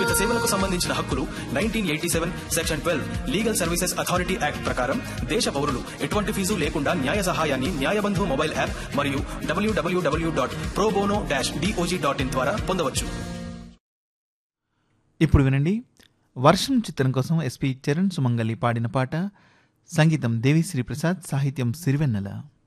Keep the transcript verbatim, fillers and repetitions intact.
నాగరిక సేవలకు సంబంధించిన హక్కులు nineteen eighty seven section twelve legal services authority act ప్రకారం దేశ పౌరులు ఎటువంటి ఫీజు లేకుండా న్యాయ సహాయాన్ని న్యాయబంధు మొబైల్ యాప్ మరియు డబ్ల్యూడబ్ల్యూడబ్ల్యూ dot pro bono dash DOJ dot in ద్వారా పొందవచ్చు. ఇప్పుడు వినండి, వర్షం చిత్రం కోసం ఎస్పి చరణ్ సుమంగళి పాడిన పాట. సంగీతం దేవిశ్రీ ప్రసాద్, సాహిత్యం సిరివెన్నెల.